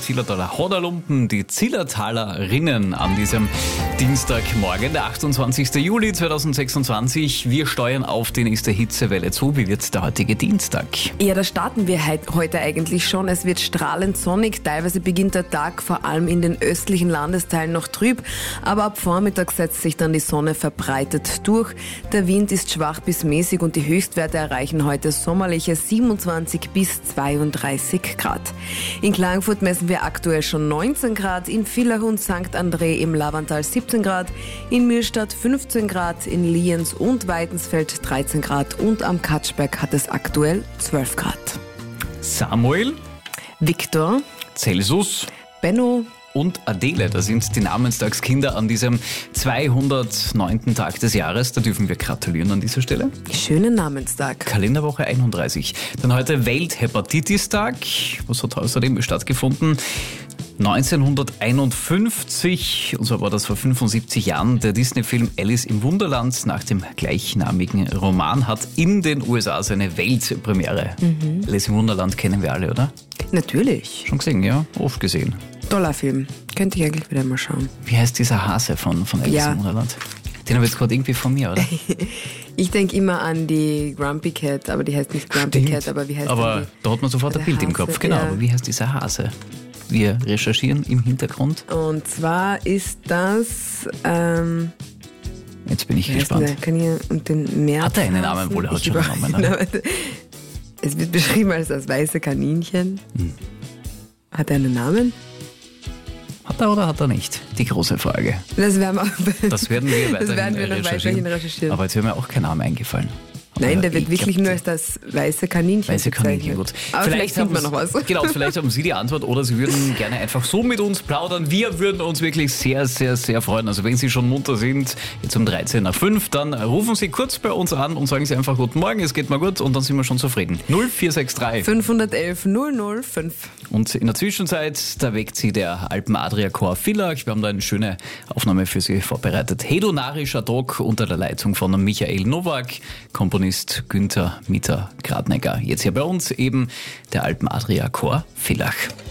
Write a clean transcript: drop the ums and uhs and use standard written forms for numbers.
Zillertaler Hodderlumpen, die Zillertalerinnen an diesem Dienstagmorgen, der 28. Juli 2026. Wir steuern auf die nächste Hitzewelle zu. Wie wird der heutige Dienstag? Ja, da starten wir heute eigentlich schon. Es wird strahlend sonnig. Teilweise beginnt der Tag vor allem in den östlichen Landesteilen noch trüb. Aber ab Vormittag setzt sich dann die Sonne verbreitet durch. Der Wind ist schwach bis mäßig und die Höchstwerte erreichen heute sommerliche 27 bis 32 Grad. In Klagenfurt messen wir aktuell schon 19 Grad, in Villach und St. André im Lavantal 17 Grad, in Millstatt 15 Grad, in Lienz und Weidensfeld 13 Grad und am Katschberg hat es aktuell 12 Grad. Samuel, Viktor, Celsus, Benno und Adele, das sind die Namenstagskinder an diesem 209. Tag des Jahres. Da dürfen wir gratulieren an dieser Stelle. Schönen Namenstag. Kalenderwoche 31. Dann heute Welthepatitis-Tag. Was hat außerdem stattgefunden? 1951, und zwar war das vor 75 Jahren, der Disney-Film Alice im Wunderland nach dem gleichnamigen Roman hat in den USA seine Weltpremiere. Alice im Wunderland kennen wir alle, oder? Natürlich. Schon gesehen, ja? Oft gesehen. Toller Film. Könnte ich eigentlich wieder mal schauen. Wie heißt dieser Hase von Alice im Wunderland? Den habe ich jetzt gerade irgendwie von mir, oder? Ich denke immer an die Grumpy Cat, aber die heißt nicht Grumpy Cat, aber wie heißt aber da hat man sofort ein Bild im Kopf, genau. Ja. Aber wie heißt dieser Hase? Wir recherchieren im Hintergrund. Und zwar ist das... Jetzt bin ich gespannt. Hat er einen Namen wohl? Er hat schon einen Namen. Oder? Es wird beschrieben als das weiße Kaninchen. Hat er einen Namen? Hat er oder hat er nicht? Die große Frage. Das werden wir weiterhin recherchieren. Aber jetzt wäre mir auch kein Name eingefallen. Nein, der wird wirklich nur als das weiße Kaninchen bezeichnet. Gut. Aber vielleicht finden wir noch was. Genau, vielleicht haben Sie die Antwort oder Sie würden gerne einfach so mit uns plaudern. Wir würden uns wirklich sehr, sehr, sehr freuen. Also wenn Sie schon munter sind, jetzt um 13 nach 5, dann rufen Sie kurz bei uns an und sagen Sie einfach Guten Morgen, es geht mal gut und dann sind wir schon zufrieden. 0463 511 005. Und in der Zwischenzeit, da weckt Sie der Alpen Adria Chor Villach. Wir haben da eine schöne Aufnahme für Sie vorbereitet. Hedonarischer Tag unter der Leitung von Michael Nowak, Komponist Günther Mieter-Gradnecker. Jetzt hier bei uns eben der Alpen Adria Chor Villach.